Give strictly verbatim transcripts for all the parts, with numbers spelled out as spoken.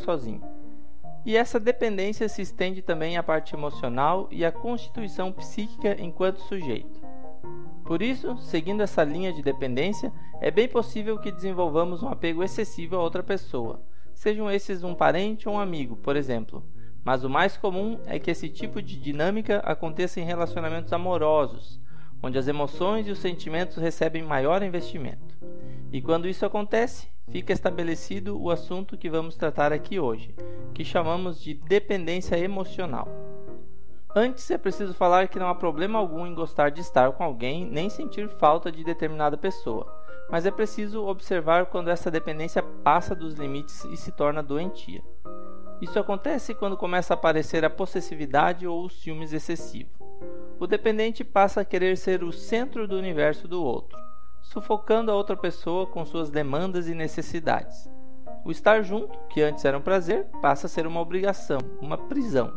sozinho. E essa dependência se estende também à parte emocional e à constituição psíquica enquanto sujeito. Por isso, seguindo essa linha de dependência, é bem possível que desenvolvamos um apego excessivo a outra pessoa, sejam esses um parente ou um amigo, por exemplo. Mas o mais comum é que esse tipo de dinâmica aconteça em relacionamentos amorosos, onde as emoções e os sentimentos recebem maior investimento. E quando isso acontece, fica estabelecido o assunto que vamos tratar aqui hoje, que chamamos de dependência emocional. Antes, é preciso falar que não há problema algum em gostar de estar com alguém nem sentir falta de determinada pessoa, mas é preciso observar quando essa dependência passa dos limites e se torna doentia. Isso acontece quando começa a aparecer a possessividade ou o ciúmes excessivo. O dependente passa a querer ser o centro do universo do outro, sufocando a outra pessoa com suas demandas e necessidades. O estar junto, que antes era um prazer, passa a ser uma obrigação, uma prisão.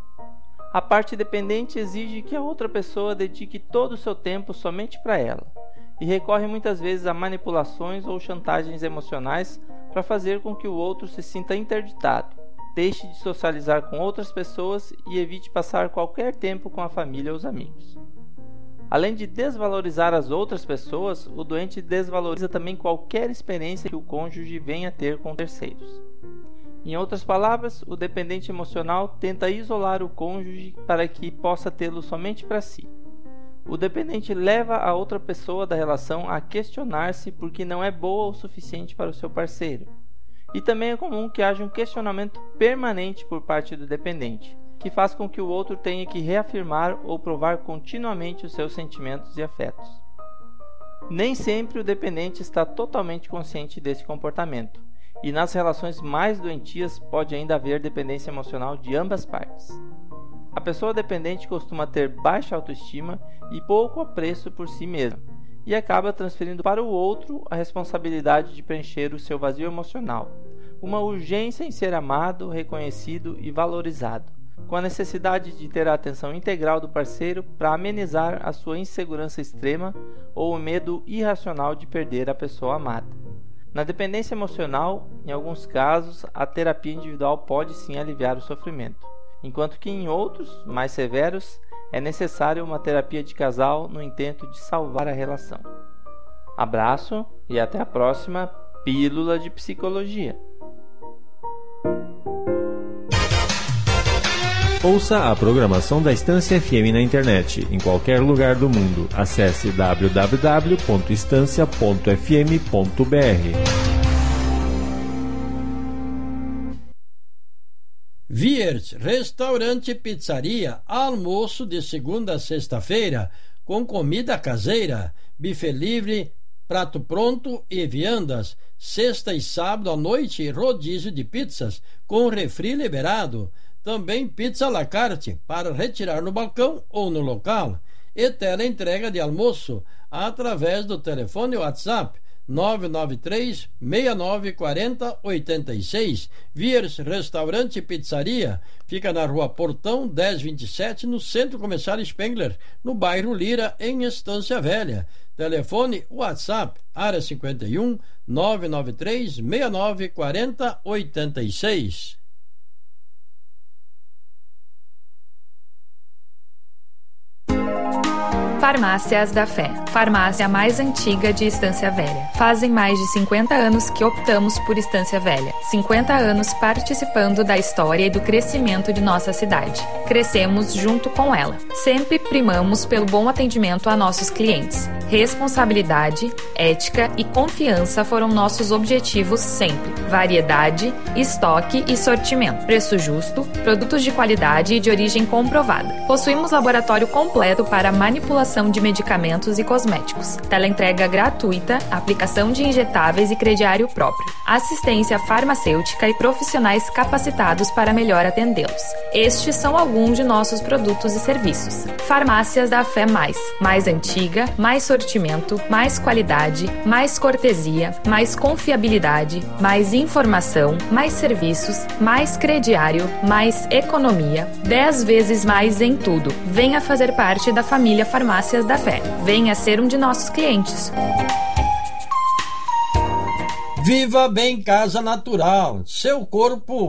A parte dependente exige que a outra pessoa dedique todo o seu tempo somente para ela, e recorre muitas vezes a manipulações ou chantagens emocionais para fazer com que o outro se sinta interditado, deixe de socializar com outras pessoas e evite passar qualquer tempo com a família ou os amigos. Além de desvalorizar as outras pessoas, o doente desvaloriza também qualquer experiência que o cônjuge venha a ter com terceiros. Em outras palavras, o dependente emocional tenta isolar o cônjuge para que possa tê-lo somente para si. O dependente leva a outra pessoa da relação a questionar-se porque não é boa o suficiente para o seu parceiro. E também é comum que haja um questionamento permanente por parte do dependente, que faz com que o outro tenha que reafirmar ou provar continuamente os seus sentimentos e afetos. Nem sempre o dependente está totalmente consciente desse comportamento, e nas relações mais doentias pode ainda haver dependência emocional de ambas partes. A pessoa dependente costuma ter baixa autoestima e pouco apreço por si mesma, e acaba transferindo para o outro a responsabilidade de preencher o seu vazio emocional, uma urgência em ser amado, reconhecido e valorizado, com a necessidade de ter a atenção integral do parceiro para amenizar a sua insegurança extrema ou o medo irracional de perder a pessoa amada. Na dependência emocional, em alguns casos, a terapia individual pode sim aliviar o sofrimento, enquanto que em outros, mais severos, é necessária uma terapia de casal no intento de salvar a relação. Abraço e até a próxima Pílula de Psicologia. Ouça a programação da Estância F M na internet, em qualquer lugar do mundo. Acesse w w w ponto estância ponto f m ponto b r. Viers, restaurante e pizzaria, almoço de segunda a sexta-feira, com comida caseira, buffet livre, prato pronto e viandas. Sexta e sábado à noite, rodízio de pizzas, com refri liberado. Também pizza à la carte, para retirar no balcão ou no local. E teleentrega de almoço, através do telefone WhatsApp nove nove três, seis nove quatro zero, oito seis. Viers Restaurante e Pizzaria fica na rua Portão dez vinte e sete, no Centro Comercial Spengler, no bairro Lira, em Estância Velha. Telefone WhatsApp área cinquenta e um, nove nove três, seis nove quatro zero, oito seis. Farmácias da Fé, farmácia mais antiga de Estância Velha. Fazem mais de cinquenta anos que optamos por Estância Velha. cinquenta anos participando da história e do crescimento de nossa cidade. Crescemos junto com ela. Sempre primamos pelo bom atendimento a nossos clientes. Responsabilidade, ética e confiança foram nossos objetivos sempre. Variedade, estoque e sortimento. Preço justo, produtos de qualidade e de origem comprovada. Possuímos laboratório completo para manipulação de medicamentos e cosméticos. Teleentrega gratuita, aplicação de injetáveis e crediário próprio. Assistência farmacêutica e profissionais capacitados para melhor atendê-los. Estes são alguns de nossos produtos e serviços. Farmácias da Fé Mais. Mais antiga, mais sortimento, mais qualidade, mais cortesia, mais confiabilidade, mais informação, mais serviços, mais crediário, mais economia. Dez vezes mais em tudo. Venha fazer parte da família Farmácias da Fé. Venha ser um de nossos clientes. Viva Bem Casa Natural. Seu corpo